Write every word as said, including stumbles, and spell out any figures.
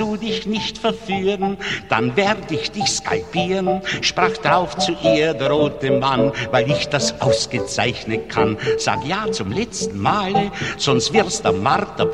du dich nicht verführen, dann werd ich dich skalpieren, sprach drauf zu ihr der rote Mann, weil ich das ausgezeichnet kann. Sag ja zum letzten Male, sonst wirst am Marter